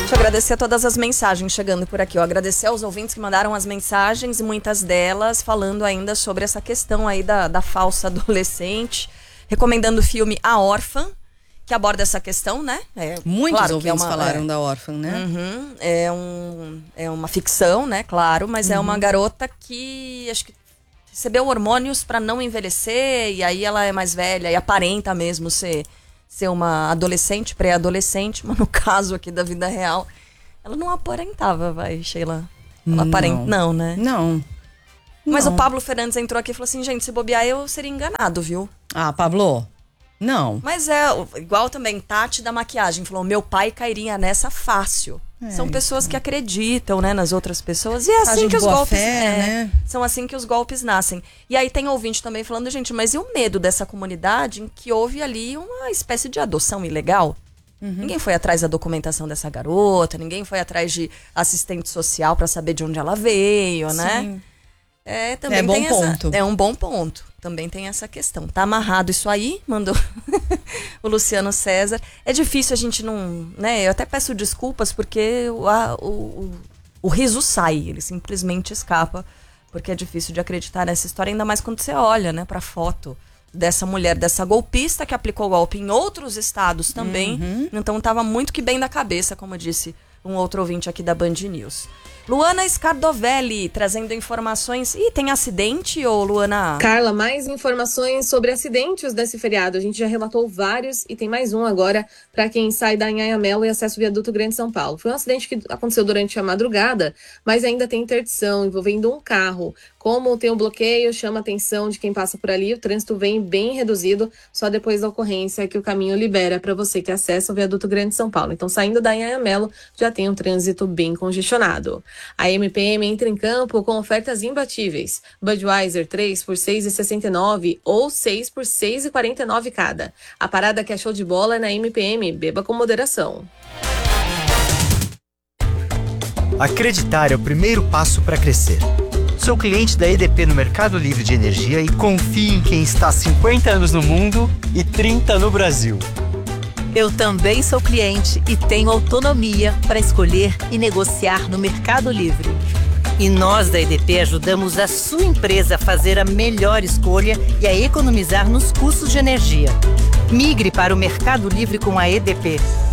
Deixa eu agradecer a todas as mensagens chegando por aqui. Agradecer aos ouvintes que mandaram as mensagens, e muitas delas falando ainda sobre essa questão aí da falsa adolescente, recomendando o filme A Órfã, que aborda essa questão, né? Muitos claro ouvintes falaram da Órfã, né? Uhum, é uma ficção, né? Claro, mas é uma garota que acho que recebeu hormônios para não envelhecer, e aí ela é mais velha e aparenta mesmo ser uma adolescente, pré-adolescente, mas no caso aqui da vida real, ela não aparentava, Sheila. Ela aparenta, não, né? Não. Mas o Pablo Fernandes entrou aqui e falou assim, gente, se bobear eu seria enganado, viu? Ah, Pablo, não. Mas igual também, Tati da maquiagem, falou, meu pai cairia nessa fácil. São pessoas que acreditam, né, nas outras pessoas. E é assim que os golpes... né? São assim que os golpes nascem. E aí tem ouvinte também falando, gente, mas e o medo dessa comunidade em que houve ali uma espécie de adoção ilegal? Ninguém foi atrás da documentação dessa garota, ninguém foi atrás de assistente social para saber de onde ela veio, né? Sim. Também bom tem ponto. É um bom ponto. Também tem essa questão. Tá amarrado isso aí, mandou o César. É difícil a gente não... né? Eu até peço desculpas porque o riso sai, ele simplesmente escapa, porque é difícil de acreditar nessa história, ainda mais quando você olha, né, pra foto dessa mulher, dessa golpista que aplicou golpe em outros estados também. Então tava muito que bem da cabeça, como disse um outro ouvinte aqui da Band News. Luana Scardovelli, trazendo informações. Ih, tem acidente, ô Luana? Carla, mais informações sobre acidentes desse feriado. A gente já relatou vários e tem mais um agora para quem sai da Anhangamelo e acessa o viaduto Grande São Paulo. Foi um acidente que aconteceu durante a madrugada, mas ainda tem interdição envolvendo um carro. Como tem um bloqueio, chama a atenção de quem passa por ali. O trânsito vem bem reduzido, só depois da ocorrência que o caminho libera para você que acessa o viaduto Grande São Paulo. Então, saindo da Anhangamelo, já tem um trânsito bem congestionado. A MPM entra em campo com ofertas imbatíveis. Budweiser 3 por R$ 6,69 ou 6 por R$ 6,49 cada. A parada que é show de bola é na MPM. Beba com moderação. Acreditar é o primeiro passo para crescer. Sou cliente da EDP no Mercado Livre de Energia e confio em quem está há 50 anos no mundo e 30 no Brasil. Eu também sou cliente e tenho autonomia para escolher e negociar no Mercado Livre. E nós da EDP ajudamos a sua empresa a fazer a melhor escolha e a economizar nos custos de energia. Migre para o Mercado Livre com a EDP.